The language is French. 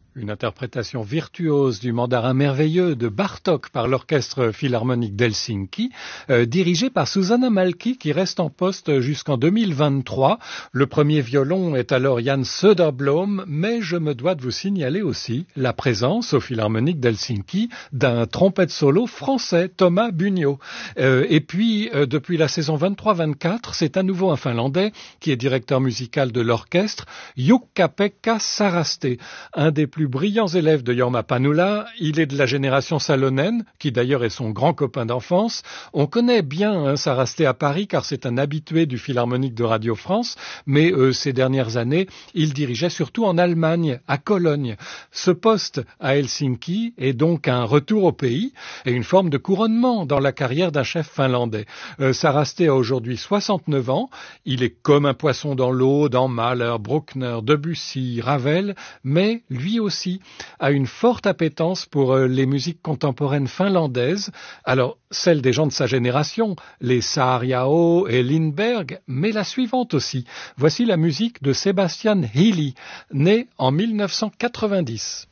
Une interprétation virtuose du mandarin merveilleux de Bartók par l'Orchestre philharmonique d'Helsinki, dirigé par Susanna Malki qui reste en poste jusqu'en 2023. Le premier violon est alors Jan Söderblom, mais je me dois de vous signaler aussi la présence au Philharmonique d'Helsinki d'un trompette solo français, Thomas Bugnot. Et puis, depuis la saison 23-24, c'est à nouveau un Finlandais qui est directeur musical de l'orchestre, Jukka-Pekka Saraste, un des plus brillants élèves de Jorma Panula. Il est de la génération Salonen, qui d'ailleurs est son grand copain d'enfance. On connaît bien Saraste à Paris, car c'est un habitué du Philharmonique de Radio France, mais ces dernières années, il dirigeait surtout en Allemagne, à Cologne. Ce poste à Helsinki est donc un retour au pays et une forme de couronnement dans la carrière d'un chef finlandais. Saraste a aujourd'hui 69 ans. Il est comme un poisson dans l'eau, dans Mahler, Bruckner, Debussy, Ravel, mais lui aussi a une forte appétence pour les musiques contemporaines finlandaises. Alors, celle des gens de sa génération, les Saariaho et Lindberg, mais la suivante aussi. Voici la musique de Sebastian Hilli, né en 1990.